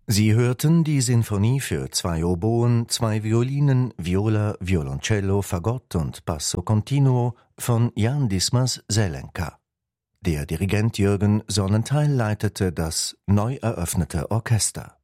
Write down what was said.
Sie hörten die Sinfonie für 2 Oboen, 2 Violinen, Viola, Violoncello, Fagott und Basso Continuo von Jan Dismas Zelenka. Der Dirigent Jürgen Sonnentheil leitete das neu eröffnete Orchester.